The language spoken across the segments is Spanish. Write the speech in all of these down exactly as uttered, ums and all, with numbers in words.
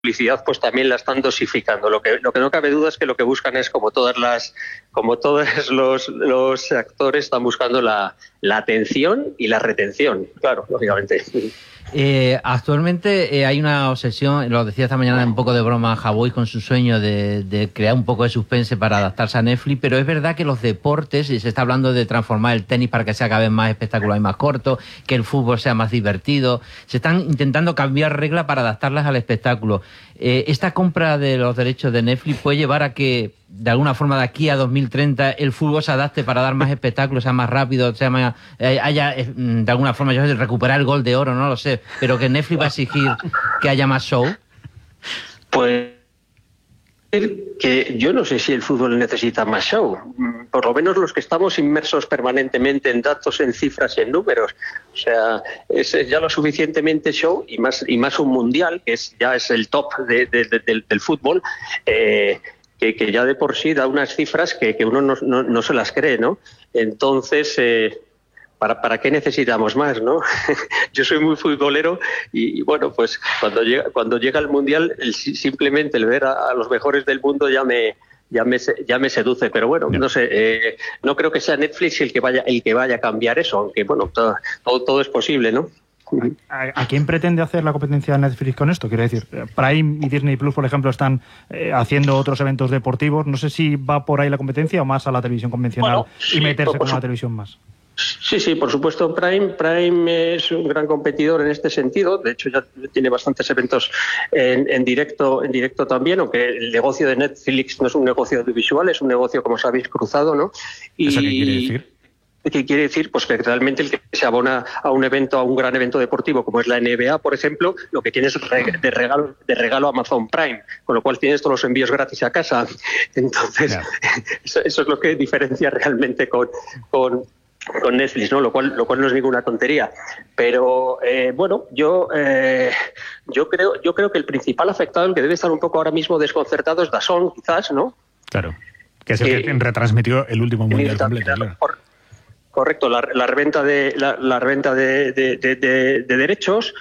publicidad pues también la están dosificando. Lo que lo que no cabe duda es que lo que buscan es, como todas las como todos los, los actores, están buscando la, la atención y la retención, claro, lógicamente. Eh, actualmente eh, hay una obsesión, lo decía esta mañana un poco de broma Javois con su sueño de, de crear un poco de suspense para adaptarse a Netflix, pero es verdad que los deportes, y se está hablando de transformar el tenis para que sea cada vez más espectacular y más corto, que el fútbol sea más divertido, se están intentando cambiar reglas para adaptarlas al espectáculo. Eh, esta compra de los derechos de Netflix puede llevar a que de alguna forma de aquí a dos mil treinta el fútbol se adapte para dar más espectáculos, sea más rápido, sea más, eh, haya eh, de alguna forma, yo sé, recuperar el gol de oro, no lo sé, pero que Netflix va a exigir que haya más show. Pues que yo no sé si el fútbol necesita más show, por lo menos los que estamos inmersos permanentemente en datos, en cifras y en números. O sea, es ya lo suficientemente show, y más y más un mundial, que es ya es el top de, de, de, del, del fútbol, eh, que, que ya de por sí da unas cifras que, que uno no, no, no se las cree, ¿no? Entonces, eh, ¿para, ¿para qué necesitamos más, no? Yo soy muy futbolero y, y bueno, pues cuando llega, cuando llega el Mundial, el, simplemente el ver a, a los mejores del mundo ya me... Ya me, ya me seduce, pero bueno, no, no sé, eh, no creo que sea Netflix el que vaya el que vaya a cambiar eso, aunque bueno, todo, todo, todo es posible, ¿no? ¿A, ¿A quién pretende hacer la competencia Netflix con esto? Quiero decir, Prime y Disney Plus, por ejemplo, están eh, haciendo otros eventos deportivos. No sé si va por ahí la competencia o más a la televisión convencional, bueno, sí, y meterse con una televisión más. Sí, sí, por supuesto. Prime, Prime es un gran competidor en este sentido. De hecho, ya tiene bastantes eventos en, en directo, en directo también, aunque el negocio de Netflix no es un negocio audiovisual, es un negocio, como sabéis, cruzado, ¿no? Y, ¿eso qué quiere decir? ¿Qué quiere decir? Pues que realmente el que se abona a un evento, a un gran evento deportivo como es la N B A, por ejemplo, lo que tienes de regalo, de regalo Amazon Prime, con lo cual tienes todos los envíos gratis a casa. Entonces, yeah. eso, eso es lo que diferencia realmente con... con con Netflix, ¿no? Lo cual, lo cual no es ninguna tontería. Pero eh, bueno, yo eh, yo creo, yo creo que el principal afectado, el que debe estar un poco ahora mismo desconcertado, es D A Z N, quizás, ¿no? Claro, que es el eh, que retransmitió el último mundial completo. Claro. Correcto, la, la reventa de la, la reventa de, de, de, de, de derechos.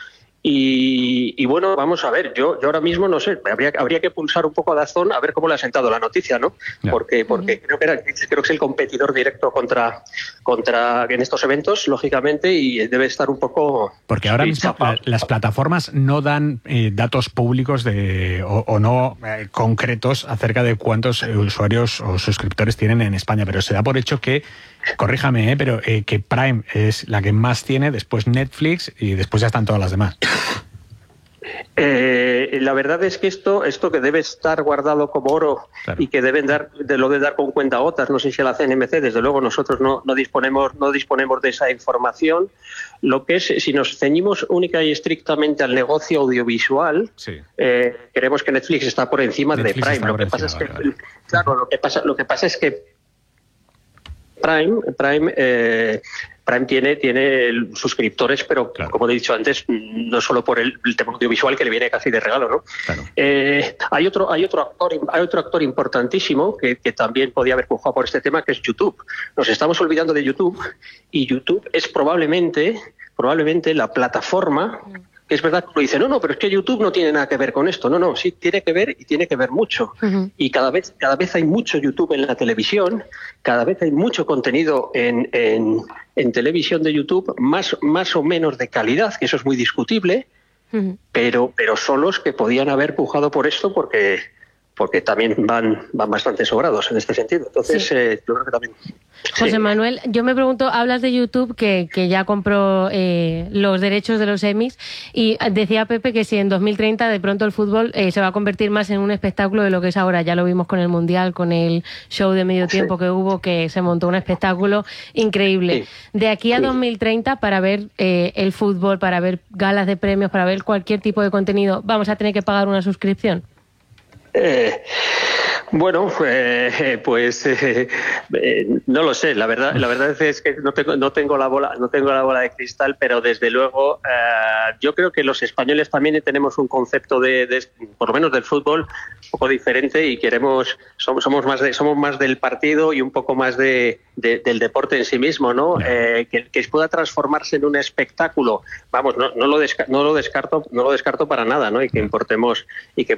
Y, y bueno, vamos a ver, yo, yo ahora mismo no sé, habría, habría que pulsar un poco a D A Z N a ver cómo le ha sentado la noticia, ¿no? Yeah. Porque, porque uh-huh. creo que era, creo que es el competidor directo contra, contra en estos eventos, lógicamente, y debe estar un poco... Porque ahora mismo la, las plataformas no dan eh, datos públicos de o, o no eh, concretos acerca de cuántos eh, usuarios o suscriptores tienen en España, pero se da por hecho que, corríjame, eh, pero eh, que Prime es la que más tiene, después Netflix y después ya están todas las demás. Eh, la verdad es que esto esto que debe estar guardado como oro, claro, y que deben dar de lo de dar con cuentagotas, no sé si a la C N M C, desde luego nosotros no, no disponemos no disponemos de esa información. Lo que es, si nos ceñimos única y estrictamente al negocio audiovisual, sí, eh, creemos que Netflix está por encima Netflix de Prime. Lo que pasa es que vale. claro, lo que pasa lo que pasa es que Prime Prime eh, Prime tiene, tiene suscriptores, pero claro, como he dicho antes, no solo por el, el tema audiovisual, que le viene casi de regalo, ¿no? Claro. Eh, hay otro, hay otro actor, hay otro actor importantísimo que, que también podía haber pujado por este tema, que es YouTube. Nos estamos olvidando de YouTube, y YouTube es probablemente, probablemente la plataforma. Es verdad que uno dice, no, no, pero es que YouTube no tiene nada que ver con esto. No, no, sí tiene que ver, y tiene que ver mucho. Uh-huh. Y cada vez, cada vez hay mucho YouTube en la televisión, cada vez hay mucho contenido en, en, en televisión de YouTube, más, más o menos de calidad, que eso es muy discutible, uh-huh, pero, pero son los que podían haber pujado por esto, porque... porque también van, van bastante sobrados en este sentido. Entonces, sí, eh, yo creo que también... José sí. Manuel, yo me pregunto, hablas de YouTube, que, que ya compró eh, los derechos de los Emmys, y decía Pepe que si en dos mil treinta de pronto el fútbol eh, se va a convertir más en un espectáculo de lo que es ahora. Ya lo vimos con el Mundial, con el show de medio tiempo, sí, que hubo, que se montó un espectáculo increíble. Sí. De aquí a sí. dos mil treinta, para ver eh, el fútbol, para ver galas de premios, para ver cualquier tipo de contenido, ¿vamos a tener que pagar una suscripción? Eh, Bueno, eh, pues eh, eh, no lo sé. La verdad, la verdad es que no tengo, no tengo la bola, no tengo la bola de cristal, pero desde luego eh, yo creo que los españoles también tenemos un concepto de, de, por lo menos del fútbol, un poco diferente y queremos, somos, somos más de, somos más del partido y un poco más de, de del deporte en sí mismo, ¿no? Eh, que, que pueda transformarse en un espectáculo. Vamos, no, no lo desca, no lo descarto, no lo descarto para nada, ¿no? Y que importemos y que